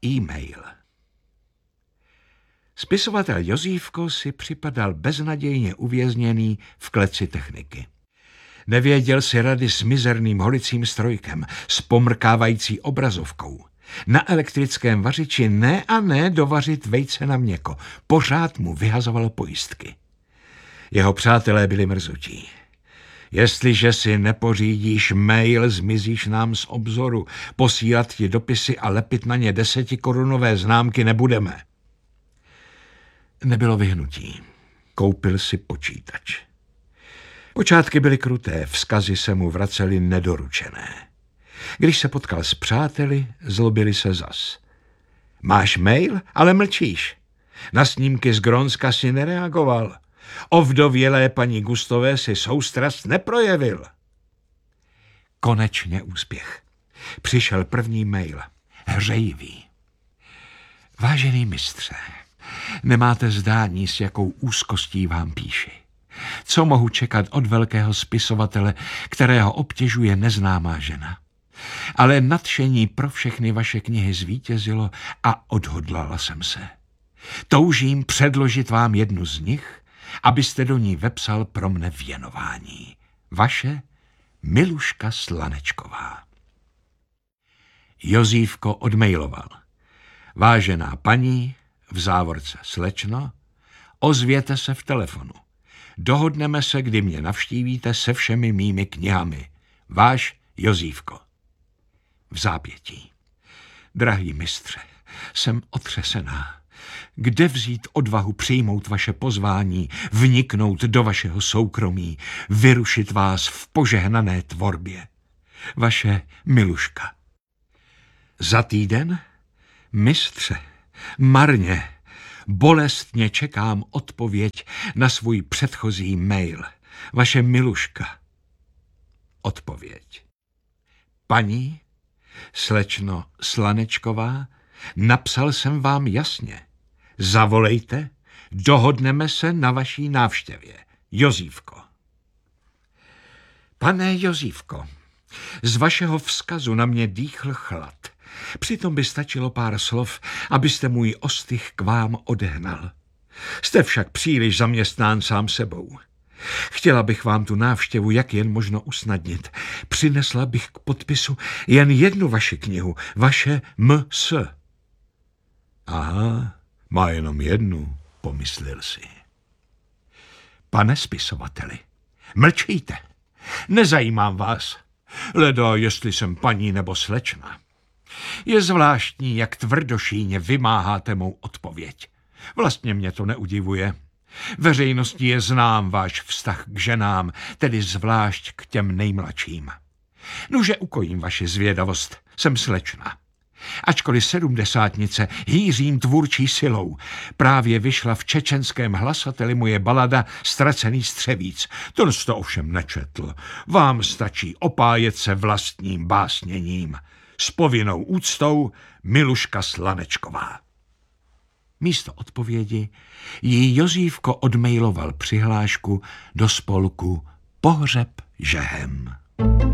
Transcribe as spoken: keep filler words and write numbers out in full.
E-mail. Spisovatel Jozífko si připadal beznadějně uvězněný v kleci techniky. Nevěděl si rady s mizerným holicím strojkem, s pomrkávající obrazovkou. Na elektrickém vařiči ne a ne dovařit vejce na měko. Pořád mu vyhazovalo pojistky. Jeho přátelé byli mrzutí. Jestliže si nepořídíš mail, zmizíš nám z obzoru. Posílat ti dopisy a lepit na ně desetikorunové známky nebudeme. Nebylo vyhnutí. Koupil si počítač. Počátky byly kruté, vzkazy se mu vracely nedoručené. Když se potkal s přáteli, zlobili se zas. Máš mail, ale mlčíš. Na snímky z Grónska si nereagoval. O vdovělé paní Gustové si soustrast neprojevil. Konečně úspěch. Přišel první mail. Hřejivý. Vážený mistře, nemáte zdání, s jakou úzkostí vám píši. Co mohu čekat od velkého spisovatele, kterého obtěžuje neznámá žena? Ale nadšení pro všechny vaše knihy zvítězilo a odhodlala jsem se. Toužím předložit vám jednu z nich, abyste do ní vepsal pro mne věnování. Vaše Miluška Slanečková. Jozífko odmailoval. Vážená paní, v závorce slečno, ozvěte se v telefonu. Dohodneme se, kdy mě navštívíte se všemi mými knihami. Váš Jozífko. V zápětí. Drahý mistře, jsem otřesená. Kde vzít odvahu přijmout vaše pozvání, vniknout do vašeho soukromí, vyrušit vás v požehnané tvorbě? Vaše Miluška. Za týden? Mistře, marně, bolestně čekám odpověď na svůj předchozí mail. Vaše Miluška. Odpověď. Paní, slečno Slanečková, napsal jsem vám jasně. Zavolejte, dohodneme se na vaší návštěvě. Jozífko. Pane Jozífko, z vašeho vzkazu na mě dýchl chlad. Přitom by stačilo pár slov, abyste můj ostych k vám odehnal. Jste však příliš zaměstnán sám sebou. Chtěla bych vám tu návštěvu jak jen možno usnadnit. Přinesla bych k podpisu jen jednu vaši knihu, vaše M S. Aha, má jenom jednu, pomyslel si. Pane spisovateli, mlčíte. Nezajímám vás. Leda, jestli jsem paní nebo slečna. Je zvláštní, jak tvrdošíně vymáháte mou odpověď. Vlastně mě to neudivuje. Veřejnosti je znám váš vztah k ženám, tedy zvlášť k těm nejmladším. Nuže ukojím vaši zvědavost, jsem slečna. Ačkoliv sedmdesátnice hýřím tvůrčí silou, právě vyšla v čečenském hlasateli moje balada Ztracený střevíc. To jste ovšem nečetl. Vám stačí opájet se vlastním básněním. S povinnou úctou Miluška Slanečková. Místo odpovědi jí Jozífko odmailoval přihlášku do spolku Pohřeb žehem.